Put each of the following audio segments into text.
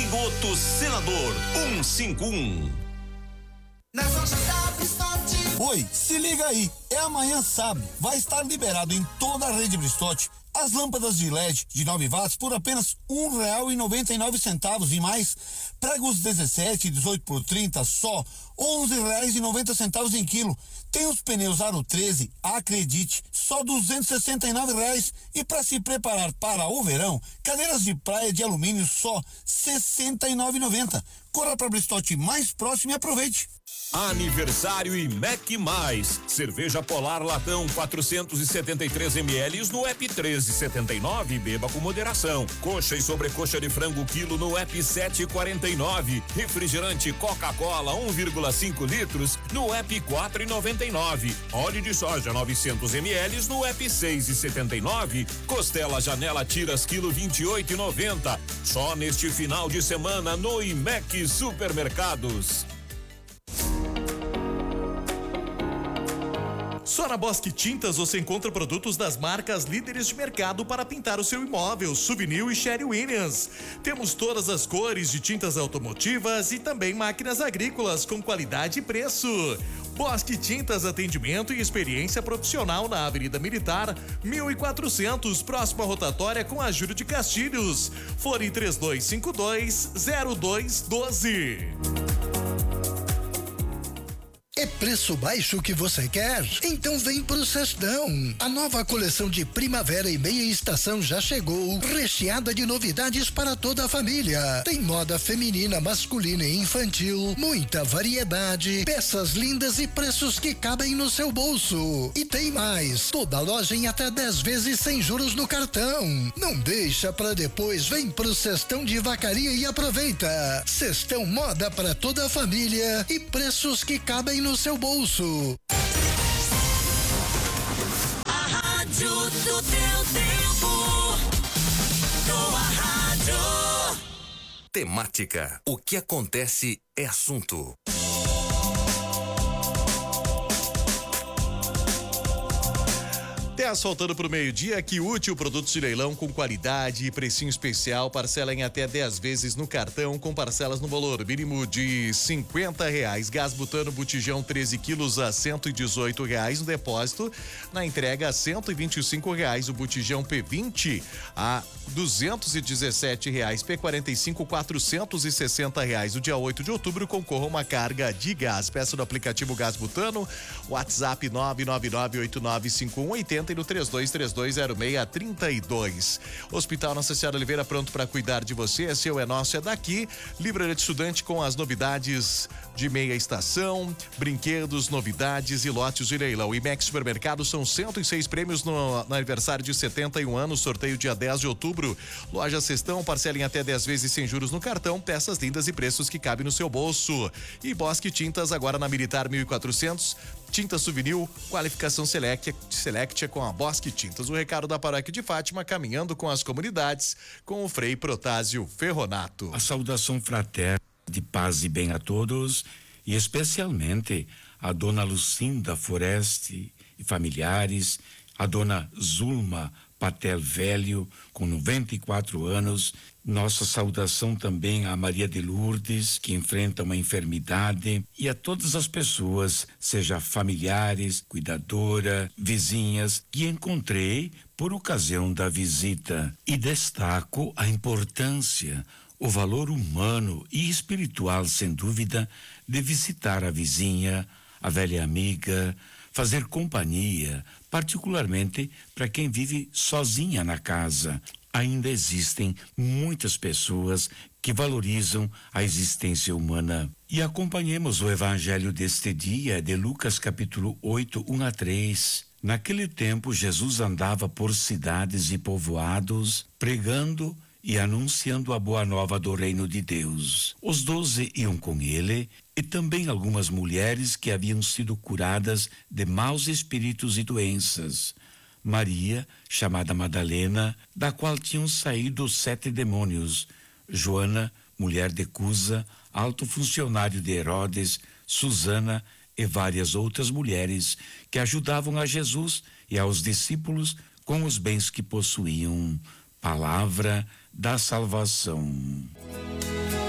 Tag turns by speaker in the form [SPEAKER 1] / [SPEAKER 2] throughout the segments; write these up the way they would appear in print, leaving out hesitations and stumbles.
[SPEAKER 1] Esgoto Senador 151.
[SPEAKER 2] Nas lojas da Bristote.
[SPEAKER 3] Oi, se liga aí, é amanhã sábado, vai estar liberado em toda a rede Bristote as lâmpadas de LED de 9 watts por apenas R$1,99 e mais, pregos 17 e 18 por 30 só R$11,90 em quilo. Tem os pneus Aro 13, acredite, só R$269 e para se preparar para o verão, cadeiras de praia de alumínio só R$69,90. Corra para Bristote mais próximo e aproveite.
[SPEAKER 1] Aniversário e Mac Mais. Cerveja Polar Latão 473 ml no app 13,79. Beba com moderação. Coxa e sobrecoxa de frango quilo no app 7,49. Refrigerante Coca-Cola 1,5 litros no app 4,99. Óleo de soja 900 ml no app 6,79. Costela Janela Tiras quilo 28,90. Só neste final de semana no IMEC Supermercados.
[SPEAKER 4] Só na Bosque Tintas você encontra produtos das marcas líderes de mercado para pintar o seu imóvel, Souvenir e Sherry Williams. Temos todas as cores de tintas automotivas e também máquinas agrícolas com qualidade e preço. Bosque Tintas, atendimento e experiência profissional na Avenida Militar, 1400, próxima rotatória com a Júlio de Castilhos. Fone 3252-0212.
[SPEAKER 5] É preço baixo que você quer? Então vem pro Sextão. A nova coleção de primavera e meia estação já chegou, recheada de novidades para toda a família. Tem moda feminina, masculina e infantil, muita variedade, peças lindas e preços que cabem no seu bolso. E tem mais, toda loja em até 10 vezes sem juros no cartão. Não deixa pra depois, vem pro Sextão de Vacaria e aproveita. Sextão moda para toda a família e preços que cabem no seu bolso.
[SPEAKER 2] A rádio do teu tempo. Tua rádio.
[SPEAKER 1] Temática. O que acontece é assunto.
[SPEAKER 4] Até asfaltando pro meio-dia, que útil, produtos de leilão com qualidade e precinho especial, parcela em até 10 vezes no cartão, com parcelas no valor mínimo de R$50. Gás butano botijão 13 quilos a R$118 no depósito, na entrega a R$125. O botijão P20 a R$217, P45 R$460. No dia 8 de outubro concorra uma carga de gás. Peça do aplicativo Gás Butano, WhatsApp 999895180 e no 32320632. Hospital Nossa Senhora Oliveira, pronto para cuidar de você. É seu, é nosso, é daqui. Livraria de Estudante com as novidades de meia estação, brinquedos, novidades e lotes de leilão. IMEC Supermercado, são 106 prêmios no aniversário de 71 anos, sorteio dia 10 de outubro. Loja Sextão, parcela em até 10 vezes sem juros no cartão, peças lindas e preços que cabem no seu bolso. E Bosque Tintas, agora na Militar 1400, tinta Souvenir, qualificação Select com a Bosque Tintas. O recado da Paróquia de Fátima, caminhando com as comunidades, com o Frei Protásio Ferronato.
[SPEAKER 6] A saudação fraterna de paz e bem a todos, e especialmente a dona Lucinda Foreste e familiares, a dona Zulma Patel Velho, com 94 anos. Nossa saudação também a Maria de Lourdes, que enfrenta uma enfermidade, e a todas as pessoas, seja familiares, cuidadora, vizinhas, que encontrei por ocasião da visita. E destaco a importância, o valor humano e espiritual, sem dúvida, de visitar a vizinha, a velha amiga, fazer companhia, particularmente para quem vive sozinha na casa. Ainda existem muitas pessoas que valorizam a existência humana. E acompanhemos o evangelho deste dia de Lucas capítulo 8, 1-3. Naquele tempo, Jesus andava por cidades e povoados, pregando e anunciando a boa nova do reino de Deus. Os 12 iam com ele, e também algumas mulheres que haviam sido curadas de maus espíritos e doenças. Maria, chamada Madalena, da qual tinham saído 7 demônios. Joana, mulher de Cusa, alto funcionário de Herodes, Susana e várias outras mulheres que ajudavam a Jesus e aos discípulos com os bens que possuíam. Palavra da salvação.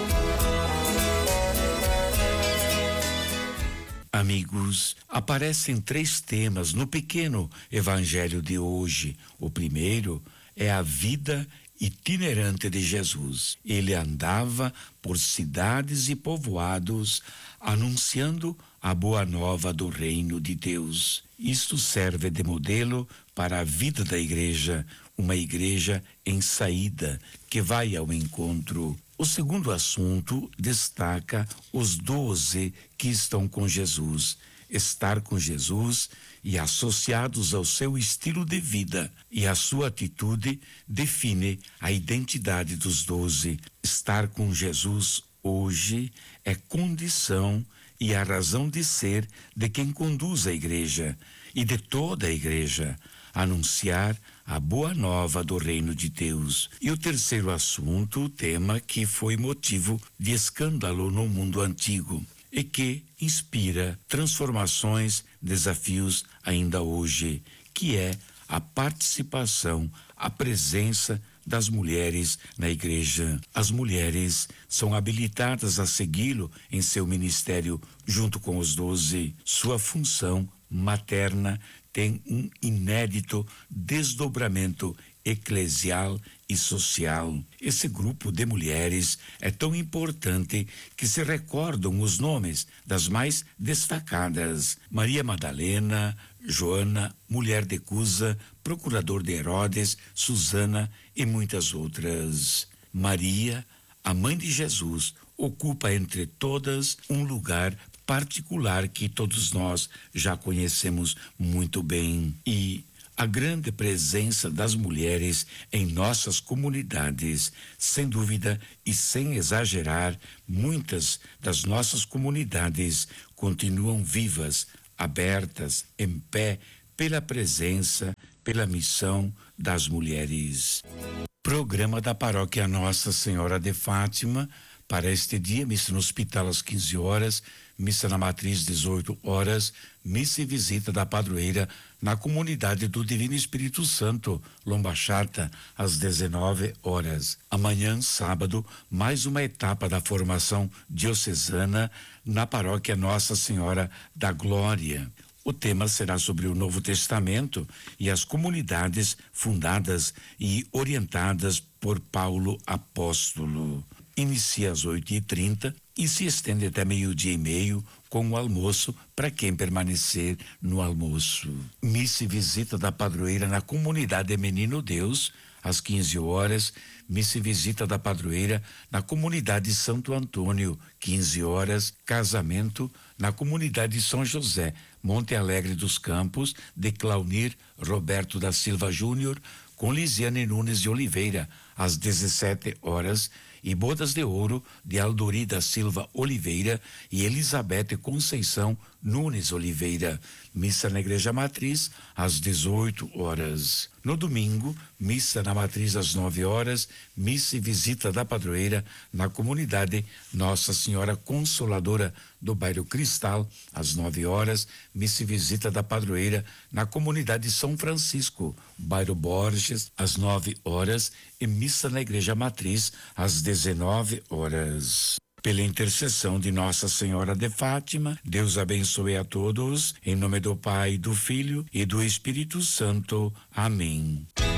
[SPEAKER 6] Amigos, aparecem 3 temas no pequeno evangelho de hoje. O primeiro é a vida itinerante de Jesus. Ele andava por cidades e povoados anunciando a boa nova do reino de Deus. Isto serve de modelo para a vida da igreja, uma igreja em saída que vai ao encontro. O segundo assunto destaca os 12 que estão com Jesus. Estar com Jesus e associados ao seu estilo de vida e a sua atitude define a identidade dos 12. Estar com Jesus hoje é condição e a razão de ser de quem conduz a igreja e de toda a igreja. Anunciar a boa nova do reino de Deus. E o terceiro assunto, o tema que foi motivo de escândalo no mundo antigo e que inspira transformações, desafios ainda hoje, que é a participação, a presença das mulheres na igreja. As mulheres são habilitadas a segui-lo em seu ministério junto com os 12. Sua função materna tem um inédito desdobramento eclesial e social. Esse grupo de mulheres é tão importante que se recordam os nomes das mais destacadas: Maria Madalena, Joana, mulher de Cusa, procurador de Herodes, Susana e muitas outras. Maria, a mãe de Jesus, ocupa entre todas um lugar particular que todos nós já conhecemos muito bem. E a grande presença das mulheres em nossas comunidades, sem dúvida e sem exagerar, muitas das nossas comunidades continuam vivas, abertas, em pé, pela presença, pela missão das mulheres. Programa da Paróquia Nossa Senhora de Fátima para este dia: missa no hospital às 15 horas, missa na matriz 18 horas, missa e visita da padroeira na comunidade do Divino Espírito Santo, Lomba Chata, às 19 horas. Amanhã, sábado, mais uma etapa da formação diocesana na Paróquia Nossa Senhora da Glória. O tema será sobre o Novo Testamento e as comunidades fundadas e orientadas por Paulo Apóstolo. Inicia às 8h30 e se estende até 12h30 com o almoço para quem permanecer no almoço. Missa e visita da padroeira na comunidade Menino Deus, às 15 horas. Missa e visita da padroeira na comunidade Santo Antônio, 15 horas. Casamento na comunidade São José, Monte Alegre dos Campos, de Claunir Roberto da Silva Júnior, com Lisiane Nunes de Oliveira, às 17 horas. E bodas de ouro de Aldori da Silva Oliveira e Elizabeth Conceição Nunes Oliveira. Missa na Igreja Matriz às 18 horas. No domingo, missa na Matriz às 9 horas, missa e visita da padroeira na comunidade Nossa Senhora Consoladora do bairro Cristal às 9 horas, missa e visita da padroeira na comunidade São Francisco, bairro Borges, às 9 horas e missa na Igreja Matriz às 19 horas. Pela intercessão de Nossa Senhora de Fátima, Deus abençoe a todos, em nome do Pai, do Filho e do Espírito Santo. Amém.